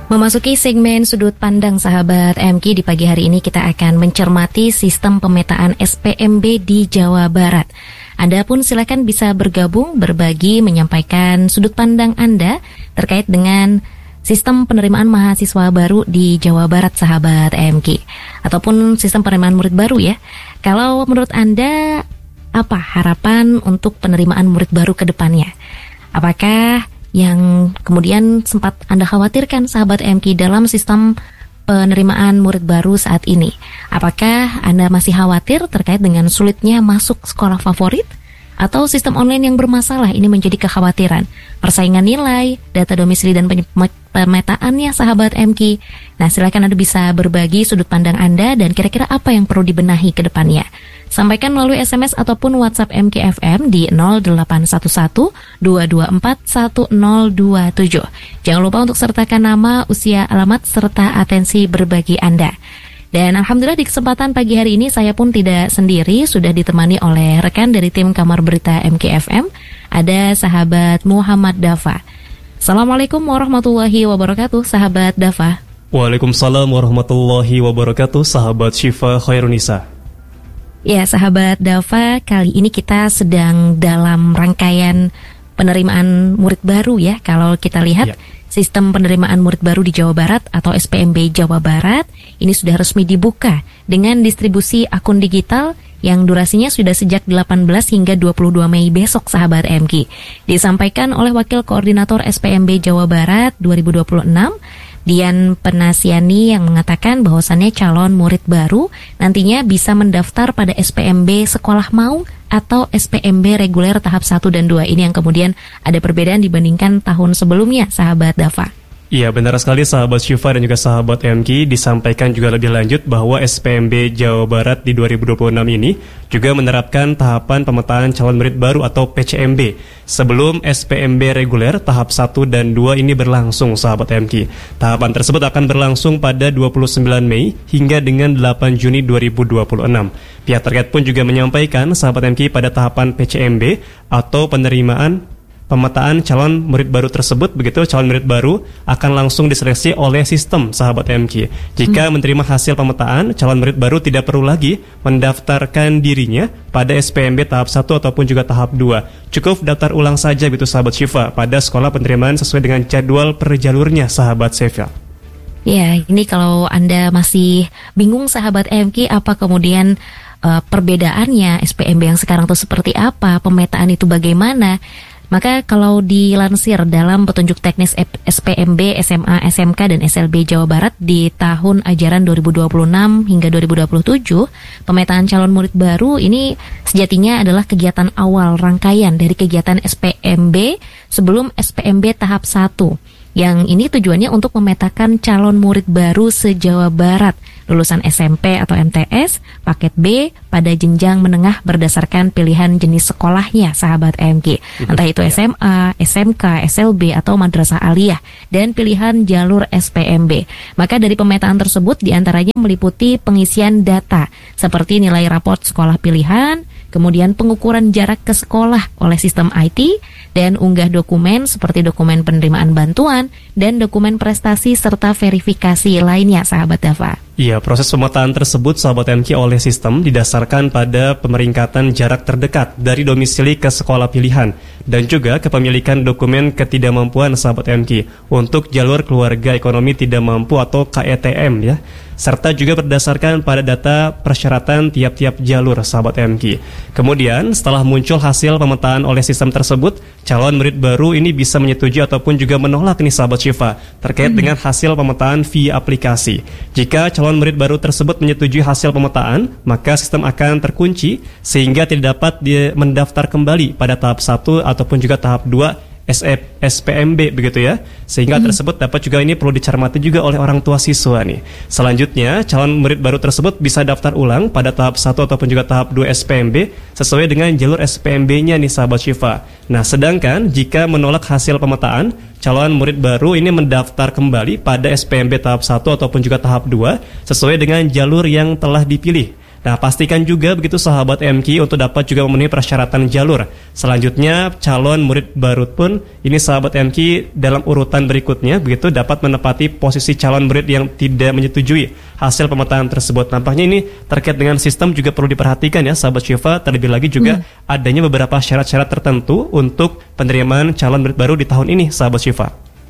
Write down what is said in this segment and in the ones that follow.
Memasuki segmen sudut pandang sahabat MK, di pagi hari ini kita akan mencermati sistem pemetaan SPMB di Jawa Barat. Anda pun silakan bisa bergabung, berbagi, menyampaikan sudut pandang Anda terkait dengan sistem penerimaan mahasiswa baru di Jawa Barat, sahabat MK, ataupun sistem penerimaan murid baru ya. Kalau menurut Anda, apa harapan untuk penerimaan murid baru ke depannya? Apakah yang kemudian sempat Anda khawatirkan, sahabat MK, dalam sistem penerimaan murid baru saat ini? Apakah Anda masih khawatir terkait dengan sulitnya masuk sekolah favorit? Atau sistem online yang bermasalah ini menjadi kekhawatiran? Persaingan nilai, data domisili dan pemetaannya, sahabat MK. Nah, silakan Anda bisa berbagi sudut pandang Anda dan kira-kira apa yang perlu dibenahi ke depannya. Sampaikan melalui SMS ataupun WhatsApp MKFM di 0811 224 1027. Jangan lupa untuk sertakan nama, usia, alamat, serta atensi berbagi Anda. Dan alhamdulillah di kesempatan pagi hari ini saya pun tidak sendiri, sudah ditemani oleh rekan dari tim Kamar Berita MKFM, ada sahabat Muhammad Dafa. Assalamualaikum warahmatullahi wabarakatuh, sahabat Dafa. Waalaikumsalam warahmatullahi wabarakatuh, sahabat Syifa Khairunisa. Ya, sahabat Dafa, kali ini kita sedang dalam rangkaian penerimaan murid baru ya. Kalau kita lihat sistem penerimaan murid baru di Jawa Barat atau SPMB Jawa Barat ini sudah resmi dibuka dengan distribusi akun digital yang durasinya sudah sejak 18 hingga 22 Mei besok, sahabat MK. Disampaikan oleh Wakil Koordinator SPMB Jawa Barat 2026, Dian Penasiani, yang mengatakan bahwasannya calon murid baru nantinya bisa mendaftar pada SPMB Sekolah Mau atau SPMB reguler tahap 1 dan 2. Ini yang kemudian ada perbedaan dibandingkan tahun sebelumnya, sahabat Dafa. Iya, benar sekali sahabat Syifa dan juga sahabat MK. Disampaikan juga lebih lanjut bahwa SPMB Jawa Barat di 2026 ini juga menerapkan tahapan pemetaan calon murid baru atau PCMB sebelum SPMB reguler tahap 1 dan 2 ini berlangsung, sahabat MK. Tahapan tersebut akan berlangsung pada 29 Mei hingga dengan 8 Juni 2026. Pihak terkait pun juga menyampaikan, sahabat MK, pada tahapan PCMB atau penerimaan pemetaan calon murid baru tersebut, begitu calon murid baru akan langsung diseleksi oleh sistem, sahabat MK. Jika menerima hasil pemetaan, calon murid baru tidak perlu lagi mendaftarkan dirinya pada SPMB tahap 1 ataupun juga tahap 2. Cukup daftar ulang saja, begitu sahabat Syifa, pada sekolah penerimaan sesuai dengan jadwal per jalurnya, sahabat Syifa. Ya, ini kalau Anda masih bingung, sahabat MK, apa kemudian perbedaannya SPMB yang sekarang itu seperti apa, pemetaan itu bagaimana? Maka kalau dilansir dalam petunjuk teknis SPMB, SMA, SMK, dan SLB Jawa Barat di tahun ajaran 2026 hingga 2027, pemetaan calon murid baru ini sejatinya adalah kegiatan awal rangkaian dari kegiatan SPMB sebelum SPMB tahap 1. Yang ini tujuannya untuk memetakan calon murid baru se-Jawa Barat, lulusan SMP atau MTS, paket B pada jenjang menengah berdasarkan pilihan jenis sekolahnya, sahabat MK. Entah itu SMA, SMK, SLB, atau madrasah aliyah, dan pilihan jalur SPMB. Maka dari pemetaan tersebut diantaranya meliputi pengisian data seperti nilai raport sekolah pilihan, kemudian pengukuran jarak ke sekolah oleh sistem IT, dan unggah dokumen seperti dokumen penerimaan bantuan dan dokumen prestasi serta verifikasi lainnya, sahabat Dafa. Iya, proses pemetaan tersebut, sahabat MK, oleh sistem didasarkan pada pemeringkatan jarak terdekat dari domisili ke sekolah pilihan dan juga kepemilikan dokumen ketidakmampuan, sahabat MK, untuk jalur keluarga ekonomi tidak mampu atau KETM ya, serta juga berdasarkan pada data persyaratan tiap-tiap jalur, sahabat MK. Kemudian setelah muncul hasil pemetaan oleh sistem tersebut, calon murid baru ini bisa menyetujui ataupun juga menolak nih, sahabat Syifa, terkait dengan hasil pemetaan via aplikasi. Jika calon murid baru tersebut menyetujui hasil pemetaan, maka sistem akan terkunci sehingga tidak dapat mendaftar kembali pada tahap 1 ataupun juga tahap 2 SPMB, begitu ya. Sehingga tersebut dapat juga ini perlu dicermati juga oleh orang tua siswa nih. Selanjutnya, calon murid baru tersebut bisa daftar ulang pada tahap 1 ataupun juga tahap 2 SPMB sesuai dengan jalur SPMB-nya nih, sahabat Syifa. Nah, sedangkan jika menolak hasil pemetaan, calon murid baru ini mendaftar kembali pada SPMB tahap 1 ataupun juga tahap 2 sesuai dengan jalur yang telah dipilih. Nah, pastikan juga begitu sahabat MK untuk dapat juga memenuhi persyaratan jalur. Selanjutnya, calon murid baru pun ini sahabat MK dalam urutan berikutnya begitu dapat menempati posisi calon murid yang tidak menyetujui hasil pemetaan tersebut. Nampaknya ini terkait dengan sistem juga perlu diperhatikan ya sahabat Syifa. Terlebih lagi juga adanya beberapa syarat-syarat tertentu untuk penerimaan calon murid baru di tahun ini sahabat Syifa.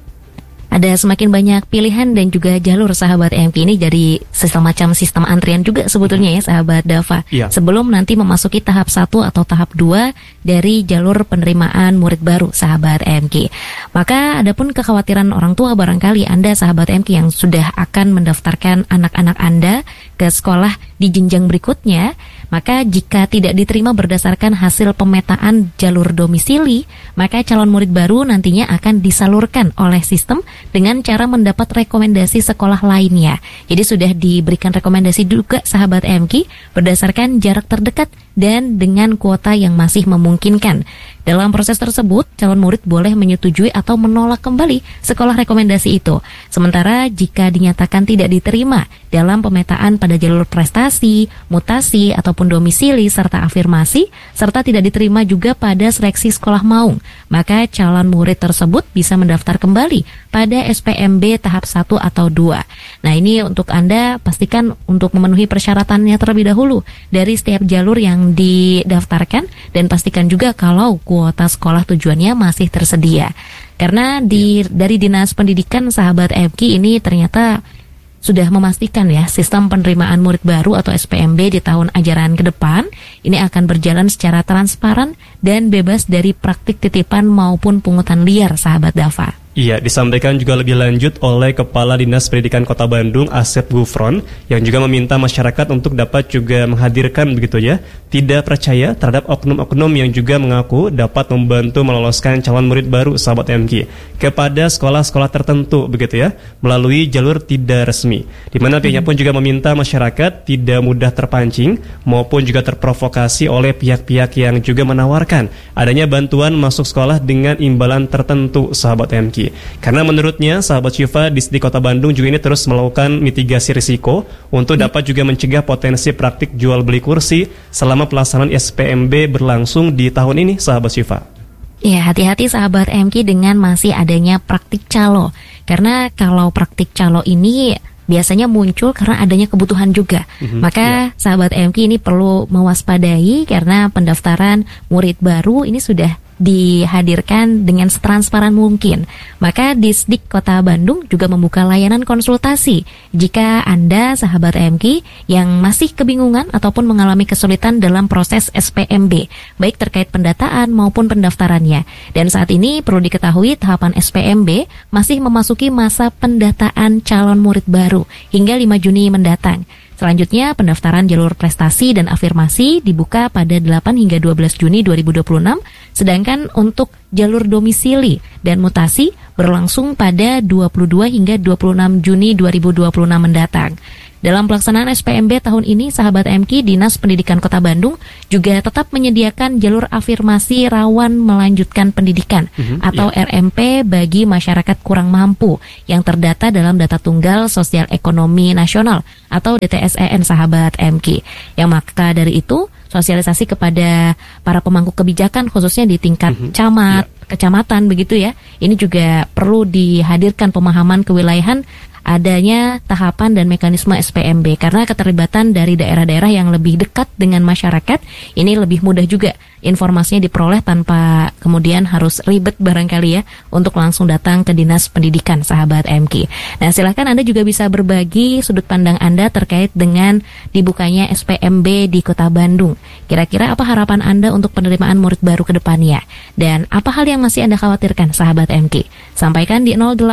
Ada semakin banyak pilihan dan juga jalur sahabat MK ini dari semacam sistem antrian juga sebetulnya ya sahabat Dava. Iya. Sebelum nanti memasuki tahap 1 atau tahap 2 dari jalur penerimaan murid baru sahabat MK. Maka adapun kekhawatiran orang tua barangkali Anda sahabat MK yang sudah akan mendaftarkan anak-anak Anda ke sekolah di jenjang berikutnya, maka jika tidak diterima berdasarkan hasil pemetaan jalur domisili, maka calon murid baru nantinya akan disalurkan oleh sistem dengan cara mendapat rekomendasi sekolah lainnya. Jadi sudah diberikan rekomendasi juga sahabat MK berdasarkan jarak terdekat dan dengan kuota yang masih memungkinkan. Dalam proses tersebut, calon murid boleh menyetujui atau menolak kembali sekolah rekomendasi itu. Sementara jika dinyatakan tidak diterima dalam pemetaan pada jalur prestasi, mutasi, ataupun domisili, serta afirmasi, serta tidak diterima juga pada seleksi sekolah maung, maka calon murid tersebut bisa mendaftar kembali pada SPMB tahap 1 atau 2. Nah, ini untuk Anda pastikan untuk memenuhi persyaratannya terlebih dahulu dari setiap jalur yang didaftarkan dan pastikan juga kalau kuota sekolah tujuannya masih tersedia. Karena dari Dinas Pendidikan sahabat MK ini ternyata sudah memastikan ya sistem penerimaan murid baru atau SPMB di tahun ajaran ke depan ini akan berjalan secara transparan dan bebas dari praktik titipan maupun pungutan liar sahabat Dava. Iya, disampaikan juga lebih lanjut oleh Kepala Dinas Pendidikan Kota Bandung, Asep Gufron, yang juga meminta masyarakat untuk dapat juga menghadirkan begitu ya, tidak percaya terhadap oknum-oknum yang juga mengaku dapat membantu meloloskan calon murid baru sahabat MK kepada sekolah-sekolah tertentu begitu ya, melalui jalur tidak resmi. Di mana pihaknya pun juga meminta masyarakat tidak mudah terpancing maupun juga terprovokasi oleh pihak-pihak yang juga menawarkan adanya bantuan masuk sekolah dengan imbalan tertentu sahabat MK. Karena menurutnya sahabat Syifa di Kota Bandung juga ini terus melakukan mitigasi risiko untuk dapat juga mencegah potensi praktik jual beli kursi selama pelaksanaan SPMB berlangsung di tahun ini sahabat Syifa. Ya, hati-hati sahabat MK dengan masih adanya praktik calo. Karena kalau praktik calo ini biasanya muncul karena adanya kebutuhan juga. Maka sahabat MK ini perlu mewaspadai karena pendaftaran murid baru ini sudah dihadirkan dengan setransparan mungkin. Maka Disdik Kota Bandung juga membuka layanan konsultasi jika Anda sahabat MK yang masih kebingungan ataupun mengalami kesulitan dalam proses SPMB, baik terkait pendataan maupun pendaftarannya. Dan saat ini perlu diketahui tahapan SPMB masih memasuki masa pendataan calon murid baru hingga 5 Juni mendatang. Selanjutnya, pendaftaran jalur prestasi dan afirmasi dibuka pada 8 hingga 12 Juni 2026, sedangkan untuk jalur domisili dan mutasi berlangsung pada 22 hingga 26 Juni 2026 mendatang. Dalam pelaksanaan SPMB tahun ini, sahabat MK, Dinas Pendidikan Kota Bandung juga tetap menyediakan jalur afirmasi rawan melanjutkan pendidikan atau RMP bagi masyarakat kurang mampu yang terdata dalam Data Tunggal Sosial Ekonomi Nasional atau DTSEN sahabat MK. Yang maka dari itu, sosialisasi kepada para pemangku kebijakan khususnya di tingkat camat, kecamatan begitu ya. Ini juga perlu dihadirkan pemahaman kewilayahan adanya tahapan dan mekanisme SPMB karena keterlibatan dari daerah-daerah yang lebih dekat dengan masyarakat ini lebih mudah juga informasinya diperoleh tanpa kemudian harus ribet barangkali ya untuk langsung datang ke Dinas Pendidikan sahabat MK. Nah, silakan Anda juga bisa berbagi sudut pandang Anda terkait dengan dibukanya SPMB di Kota Bandung. Kira-kira apa harapan Anda untuk penerimaan murid baru ke depannya? Dan apa hal yang masih Anda khawatirkan sahabat MK? Sampaikan di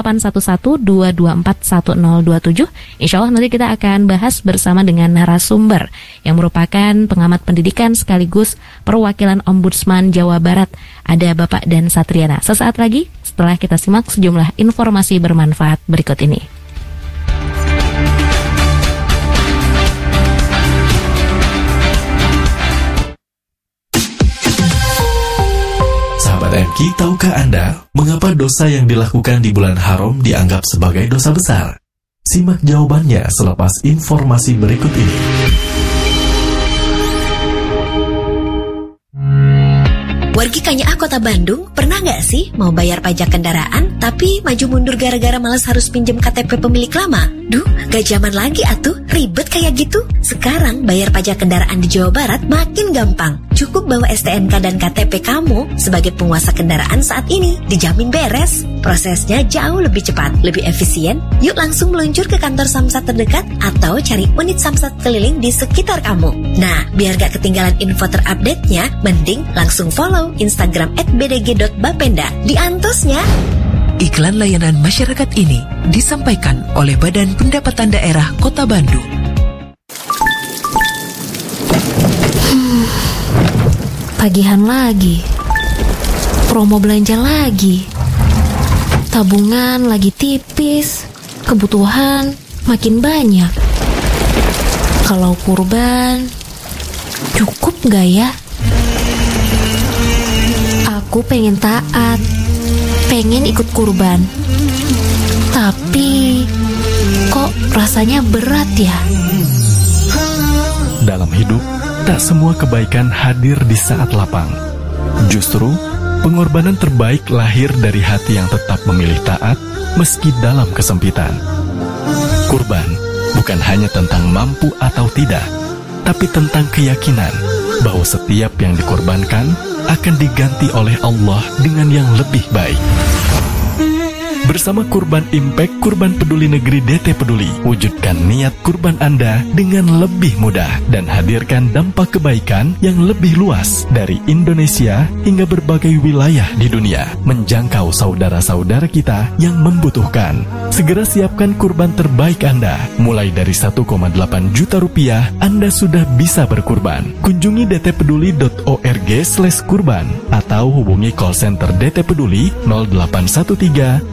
0811-224-1027. Insya Allah nanti kita akan bahas bersama dengan narasumber yang merupakan pengamat pendidikan sekaligus perwakilan Ombudsman Jawa Barat. Ada Bapak Dan Satriana. Sesaat lagi setelah kita simak sejumlah informasi bermanfaat berikut ini. Sahabat MK, tahukah Anda mengapa dosa yang dilakukan di bulan haram dianggap sebagai dosa besar? Simak jawabannya selepas informasi berikut ini. Logikanya Kota Bandung, pernah nggak sih mau bayar pajak kendaraan tapi maju mundur gara-gara malas harus pinjem KTP pemilik lama? Duh, gak zaman lagi atuh, ribet kayak gitu. Sekarang bayar pajak kendaraan di Jawa Barat makin gampang. Cukup bawa STNK dan KTP kamu sebagai penguasa kendaraan saat ini, dijamin beres. Prosesnya jauh lebih cepat, lebih efisien. Yuk langsung meluncur ke kantor Samsat terdekat atau cari unit Samsat keliling di sekitar kamu. Nah, biar gak ketinggalan info terupdate-nya, mending langsung follow Instagram @bdg.bapenda. Diantosnya. Iklan layanan masyarakat ini disampaikan oleh Badan Pendapatan Daerah Kota Bandung. Tagihan lagi, promo belanja lagi, tabungan lagi tipis, kebutuhan makin banyak. Kalau kurban, cukup gak ya? Aku pengen taat, pengen ikut kurban, tapi kok rasanya berat ya? Dalam hidup, tak semua kebaikan hadir di saat lapang. Justru, pengorbanan terbaik lahir dari hati yang tetap memilih taat meski dalam kesempitan. Kurban bukan hanya tentang mampu atau tidak, tapi tentang keyakinan bahwa setiap yang dikorbankan akan diganti oleh Allah dengan yang lebih baik. Bersama Kurban Impact Kurban Peduli Negeri DT Peduli, wujudkan niat kurban Anda dengan lebih mudah dan hadirkan dampak kebaikan yang lebih luas dari Indonesia hingga berbagai wilayah di dunia, menjangkau saudara-saudara kita yang membutuhkan. Segera siapkan kurban terbaik Anda. Mulai dari 1,8 juta rupiah, Anda sudah bisa berkurban. Kunjungi dtpeduli.org/kurban atau hubungi call center DT Peduli 0813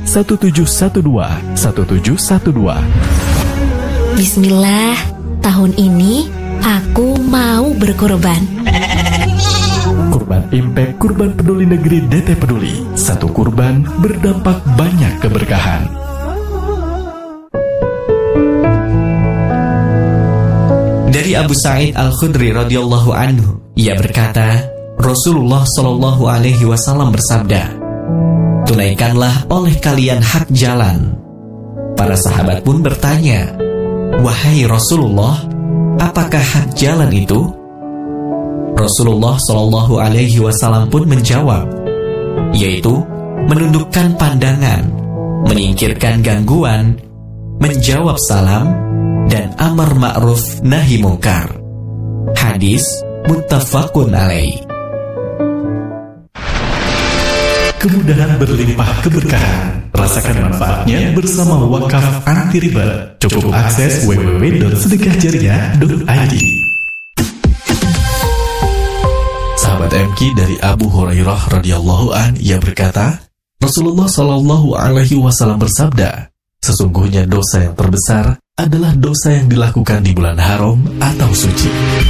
1712. Bismillah, tahun ini aku mau berkorban. Kurban Impact Kurban Peduli Negeri DT Peduli. Satu kurban berdampak banyak keberkahan. Dari Abu Sa'id Al-Khudri radhiyallahu anhu, ia berkata, Rasulullah Shallallahu alaihi wasallam bersabda, tunaikanlah oleh kalian hak jalan. Para sahabat pun bertanya, wahai Rasulullah, apakah hak jalan itu? Rasulullah Shallallahu alaihi wasallam pun menjawab, yaitu menundukkan pandangan, menyingkirkan gangguan, menjawab salam, dan amar ma'ruf nahi mungkar. Hadis muttafaqun alaih. Kemudahan berlimpah keberkahan. Rasakan manfaatnya bersama Wakaf Anti Riba. Cukup akses www.sedekahjariah.id. Sahabat MK, dari Abu Hurairah radhiyallahu an, ia berkata, Rasulullah Shallallahu alaihi wasallam bersabda, sesungguhnya dosa yang terbesar adalah dosa yang dilakukan di bulan haram atau suci.